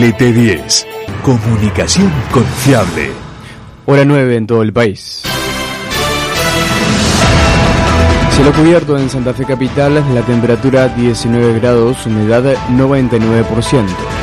GT10. Comunicación confiable. Hora 9 en todo el país. Cielo cubierto en Santa Fe capital, la temperatura 19 grados, humedad 99%.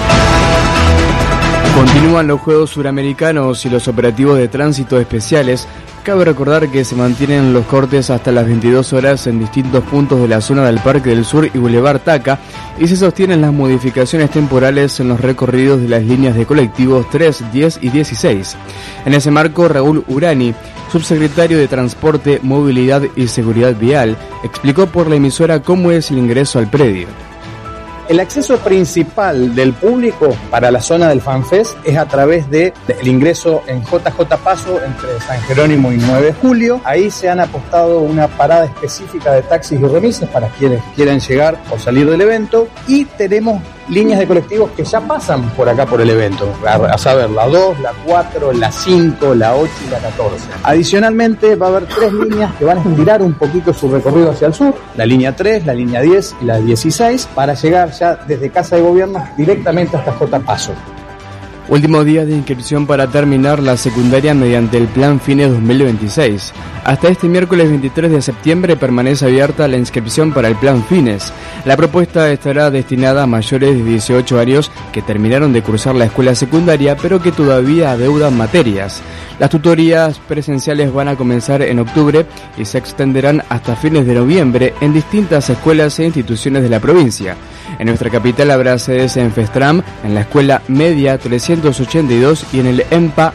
Continúan los Juegos Suramericanos y los operativos de tránsito especiales. Cabe recordar que se mantienen los cortes hasta las 22 horas en distintos puntos de la zona del Parque del Sur y Boulevard Taca, y se sostienen las modificaciones temporales en los recorridos de las líneas de colectivos 3, 10 y 16. En ese marco, Raúl Urani, subsecretario de Transporte, Movilidad y Seguridad Vial, explicó por la emisora cómo es el ingreso al predio. El acceso principal del público para la zona del FanFest es a través del ingreso en JJ Paso entre San Jerónimo y 9 de Julio. Ahí se han apostado una parada específica de taxis y remises para quienes quieran llegar o salir del evento. Y tenemos líneas de colectivos que ya pasan por acá por el evento, a saber, la 2, la 4, la 5, la 8 y la 14. Adicionalmente va a haber 3 líneas que van a estirar un poquito su recorrido hacia el sur, la línea 3, la línea 10 y la 16, para llegar ya desde Casa de Gobierno directamente hasta J. Paso. Últimos días de inscripción para terminar la secundaria mediante el Plan Fines 2026. Hasta este miércoles 23 de septiembre permanece abierta la inscripción para el Plan Fines. La propuesta estará destinada a mayores de 18 años que terminaron de cursar la escuela secundaria pero que todavía adeudan materias. Las tutorías presenciales van a comenzar en octubre y se extenderán hasta fines de noviembre en distintas escuelas e instituciones de la provincia. En nuestra capital habrá sedes en Festram, en la Escuela Media 382 y en el EMPA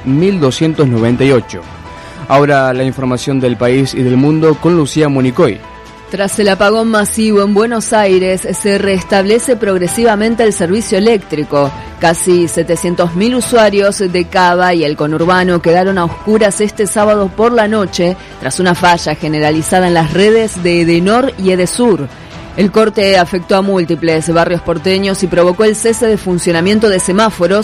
1298. Ahora la información del país y del mundo con Lucía Monicoy. Tras el apagón masivo en Buenos Aires, se restablece progresivamente el servicio eléctrico. Casi 700.000 usuarios de Cava y el conurbano quedaron a oscuras este sábado por la noche tras una falla generalizada en las redes de Edenor y Edesur. El corte afectó a múltiples barrios porteños y provocó el cese de funcionamiento de semáforos